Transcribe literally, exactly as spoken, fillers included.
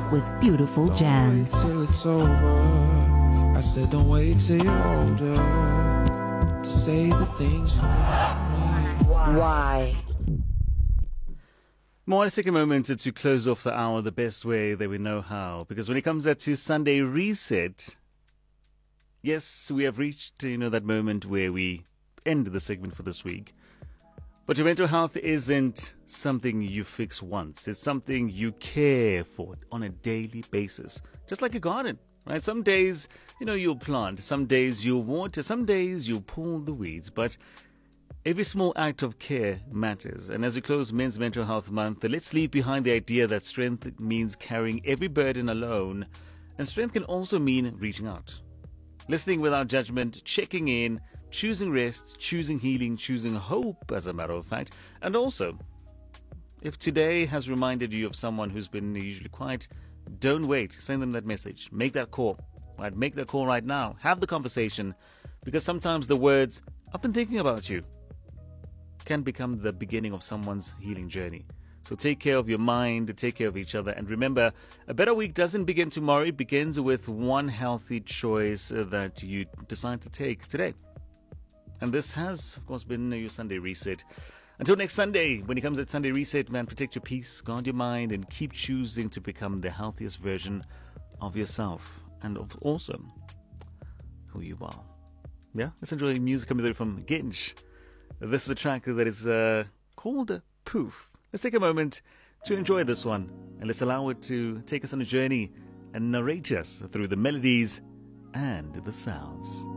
with beautiful jams. Don't wait till it's over. I said don't wait till you're older to say the things you need me. Why? More, let's take a moment to, to close off the hour the best way that we know how. Because when it comes to Sunday Reset, yes, we have reached, you know, that moment where we end the segment for this week. But your mental health isn't something you fix once. It's something you care for on a daily basis. Just like a garden, right? Some days, you know, you'll plant. Some days you'll water. Some days you'll pull the weeds. But every small act of care matters. And as we close Men's Mental Health Month, let's leave behind the idea that strength means carrying every burden alone. And strength can also mean reaching out. Listening without judgment, checking in, choosing rest, choosing healing, choosing hope, as a matter of fact. And also, if today has reminded you of someone who's been usually quiet, don't wait. Send them that message. Make that call. Right? Make that call right now. Have the conversation. Because sometimes the words, I've been thinking about you, can become the beginning of someone's healing journey. So take care of your mind, take care of each other. And remember, a better week doesn't begin tomorrow. It begins with one healthy choice that you decide to take today. And this has, of course, been your Sunday Reset. Until next Sunday, when it comes to Sunday Reset, man, protect your peace, guard your mind, and keep choosing to become the healthiest version of yourself and of also who you are. Yeah, let's enjoy music coming through from Ginch. This is a track that is uh, called Poof. Let's take a moment to enjoy this one, and let's allow it to take us on a journey and narrate us through the melodies and the sounds.